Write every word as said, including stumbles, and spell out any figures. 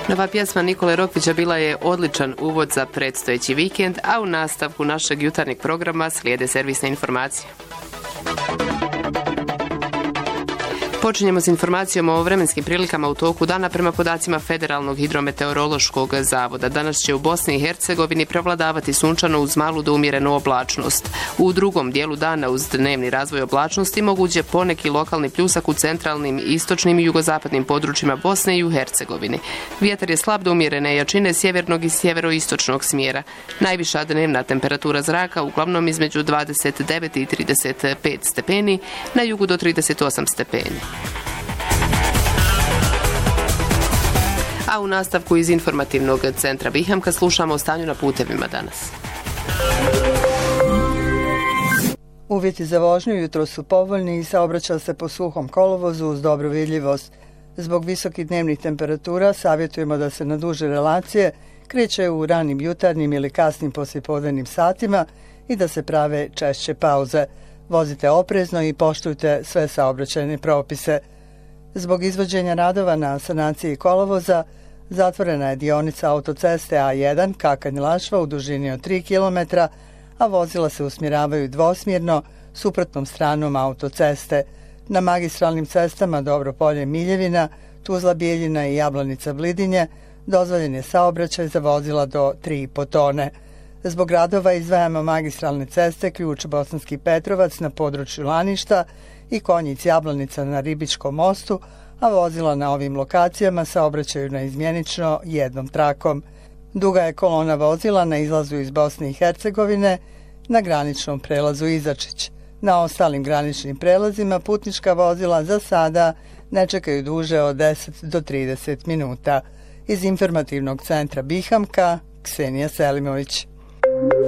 Nova pjesma Nikole Rokvića bila je odličan uvod za predstojeći vikend, a u nastavku našeg jutarnjeg programa slijede servisne informacije. Počinjemo s informacijom o vremenskim prilikama u toku dana prema podacima Federalnog hidrometeorološkog zavoda. Danas će u Bosni i Hercegovini prevladavati sunčano uz malu do umjerenu oblačnost. U drugom dijelu dana uz dnevni razvoj oblačnosti moguće poneki lokalni pljusak u centralnim, istočnim i jugozapadnim područjima Bosne i u Hercegovini. Vjetar je slab do umjerene jačine sjevernog i sjeveroistočnog smjera. Najviša dnevna temperatura zraka uglavnom između dvadeset devet i trideset pet stepeni, na jugu do trideset osam stepeni. A u nastavku iz informativnog centra Bihamka slušamo o stanju na putevima danas. Uvjeti za vožnju jutro su povoljni i saobraća se po suhom kolovozu uz dobru vidljivost. Zbog visokih dnevnih temperatura savjetujemo da se na duže relacije kreće u ranim jutarnjim ili kasnim poslijepodnevnim satima i da se prave češće pauze. Vozite oprezno i poštujte sve saobraćajne propise. Zbog izvođenja radova na sanaciji kolovoza zatvorena je dionica autoceste A jedan Kakanj-Lašva u dužini od tri kilometra, a vozila se usmjeravaju dvosmjerno suprotnom stranom autoceste. Na magistralnim cestama Dobropolje-Miljevina, Tuzla-Bijeljina i Jablanica-Blidinje dozvoljen je saobraćaj za vozila do tri i po tone. Zbog radova izdvajamo magistralne ceste Ključ Bosanski Petrovac na području Laništa i Konjic-Jablanica na Ribičkom mostu, a vozila na ovim lokacijama saobraćaju naizmjenično jednom trakom. Duga je kolona vozila na izlazu iz Bosne i Hercegovine na graničnom prelazu Izačić. Na ostalim graničnim prelazima putnička vozila za sada ne čekaju duže od deset do trideset minuta. Iz informativnog centra Bihamka, Ksenija Selimović.